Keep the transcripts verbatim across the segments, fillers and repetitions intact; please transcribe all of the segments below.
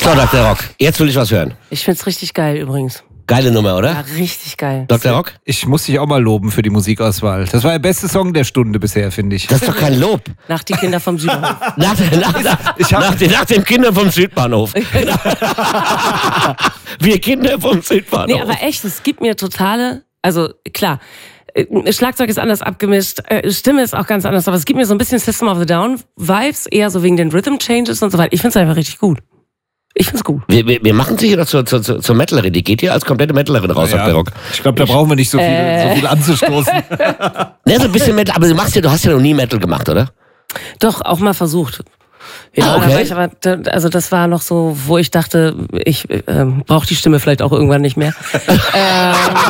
So, Doktor Rock, jetzt will ich was hören. Ich find's richtig geil übrigens. Geile Nummer, oder? Ja, richtig geil. Doktor Rock? Ich muss dich auch mal loben für die Musikauswahl. Das war der beste Song der Stunde bisher, finde ich. Das ist doch kein Lob. Nach die Kinder vom Südbahnhof. Nach, nach, nach, Ich hab- nach, den, nach den Kindern vom Südbahnhof. Wir Kinder vom Südbahnhof. Nee, aber echt, es gibt mir totale, also klar, äh, Schlagzeug ist anders abgemischt, äh, Stimme ist auch ganz anders, aber es gibt mir so ein bisschen System of a Down Vibes, eher so wegen den Rhythm Changes und so weiter. Ich find's einfach richtig gut. Ich find's gut. Wir, wir, wir machen sie hier noch zur, zur, zur, zur Metalerin. Die geht hier als komplette Metalerin raus, Ja, Doktor Rock. ich glaube, da brauchen wir nicht so viel, Äh. so viel anzustoßen. Ne, so ein bisschen Metal, aber du machst ja, du hast ja noch nie Metal gemacht, oder? Doch, auch mal versucht. Ja, Ah, okay. da war ich aber, da- also das war noch so, wo ich dachte, ich ähm, brauche die Stimme vielleicht auch irgendwann nicht mehr. ähm,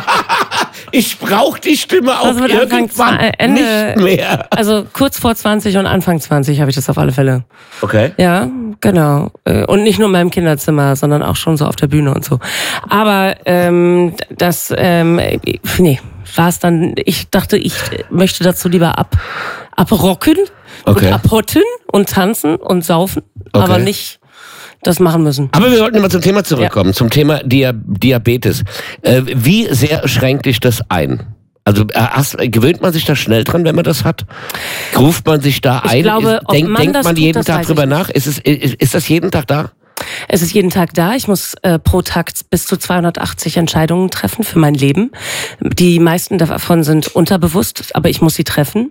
Ich brauche die Stimme auch Also mit Anfang irgendwann zwei- Ende- nicht mehr. also kurz vor zwanzig und Anfang zwanzig habe ich das auf alle Fälle. Okay. Ja, genau. Äh, Und nicht nur in meinem Kinderzimmer, sondern auch schon so auf der Bühne und so. Aber ähm, das, ähm, nee, war es dann, ich dachte, ich möchte dazu lieber ab, abrocken Okay. und abhotten und tanzen und saufen, Okay. aber nicht das machen müssen. Aber wir sollten immer zum Thema zurückkommen, zum Thema Dia Diabetes. Äh, wie sehr schränkt dich das ein? Also äh, hast, gewöhnt man sich da schnell dran, wenn man das hat? Ruft man sich da Ich ein? glaube, ist, ob denk, man denkt das man tut, jeden das Tag weiß drüber ich nach? Ist, es, ist, ist das jeden Tag da? Es ist jeden Tag da. Ich muss äh, pro Tag bis zu zweihundertachtzig Entscheidungen treffen für mein Leben. Die meisten davon sind unterbewusst, aber ich muss sie treffen.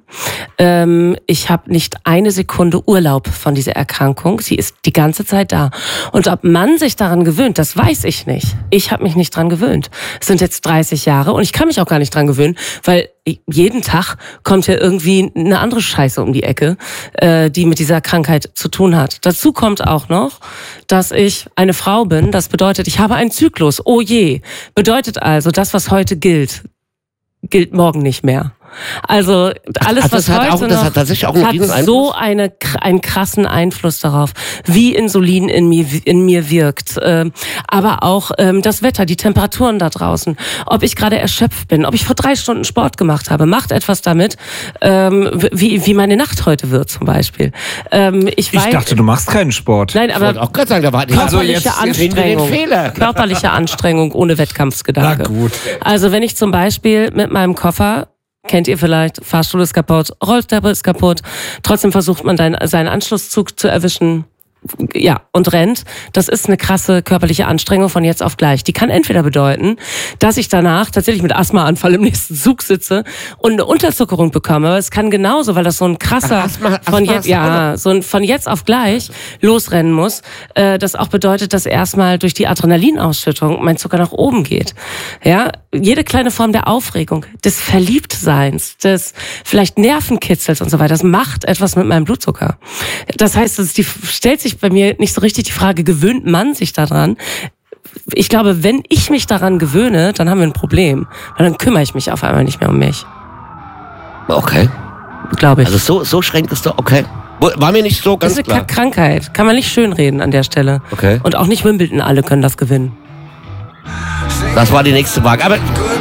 Ähm, ich habe nicht eine Sekunde Urlaub von dieser Erkrankung. Sie ist die ganze Zeit da. Und ob man sich daran gewöhnt, das weiß ich nicht. Ich habe mich nicht dran gewöhnt. Es sind jetzt dreißig Jahre und ich kann mich auch gar nicht dran gewöhnen, weil jeden Tag kommt ja irgendwie eine andere Scheiße um die Ecke, äh, die mit dieser Krankheit zu tun hat. Dazu kommt auch noch, dass ich eine Frau bin. Das bedeutet, ich habe einen Zyklus. Oh je. Bedeutet also, das, was heute gilt, gilt morgen nicht mehr. Also alles, Ach, das was hat heute auch- das noch, hat tatsächlich auch einen hat riesen Einfluss? so eine, einen krassen Einfluss darauf, wie Insulin in mir, in mir wirkt. Ähm, aber auch ähm, das Wetter, die Temperaturen da draußen, ob ich gerade erschöpft bin, ob ich vor drei Stunden Sport gemacht habe, macht etwas damit, ähm, wie, wie meine Nacht heute wird zum Beispiel. Ähm, ich Ich weiß, dachte, du machst keinen Sport. nein, Ich wollte aber auch gerade sagen, da war Also körperliche jetzt finden wir den Anstrengung. Fehler. Körperliche Anstrengung ohne Wettkampfsgedanke. Na gut. Also wenn ich zum Beispiel mit meinem Koffer, kennt ihr vielleicht, Fahrstuhl ist kaputt, Rolltreppe ist kaputt, trotzdem versucht man dein, seinen Anschlusszug zu erwischen, ja, und rennt. Das ist eine krasse körperliche Anstrengung von jetzt auf gleich. Die kann entweder bedeuten, dass ich danach tatsächlich mit Asthmaanfall im nächsten Zug sitze und eine Unterzuckerung bekomme. Aber es kann genauso, weil das so ein krasser Ach, Asthma- von Asthma jetzt, hast du auch ja, so ein von jetzt auf gleich losrennen muss. Äh, das auch bedeutet, dass erstmal durch die Adrenalinausschüttung mein Zucker nach oben geht. Ja, jede kleine Form der Aufregung, des Verliebtseins, des vielleicht Nervenkitzels und so weiter, das macht etwas mit meinem Blutzucker. Das heißt, es ist die, stellt sich bei mir nicht so richtig die Frage, gewöhnt man sich daran? Ich glaube, wenn ich mich daran gewöhne, dann haben wir ein Problem. Weil dann kümmere ich mich auf einmal nicht mehr um mich. Okay. Glaube ich. Also so, so schränkt es doch, okay. War mir nicht so das ganz ist eine klar. Krankheit. Kann man nicht schönreden an der Stelle. Okay. Und auch nicht Wimbledon, alle können das gewinnen. Das war die nächste Frage. Aber